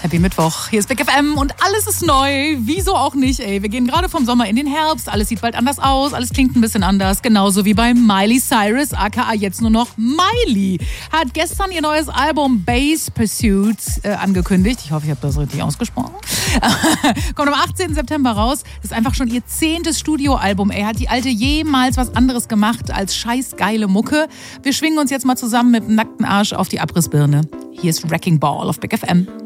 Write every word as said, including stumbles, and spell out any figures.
Happy Mittwoch, hier ist Big F M und alles ist neu, wieso auch nicht, ey. Wir gehen gerade vom Sommer in den Herbst, alles sieht bald anders aus, alles klingt ein bisschen anders, genauso wie bei Miley Cyrus, aka jetzt nur noch Miley. Hat gestern ihr neues Album Bass Pursuit äh, angekündigt, ich hoffe, ich habe das richtig ausgesprochen. Kommt am achtzehnten September raus, das ist einfach schon ihr zehntes Studioalbum, ey. Hat die Alte jemals was anderes gemacht als scheiß geile Mucke? Wir schwingen uns jetzt mal zusammen mit dem nackten Arsch auf die Abrissbirne. Hier ist Wrecking Ball auf Big F M.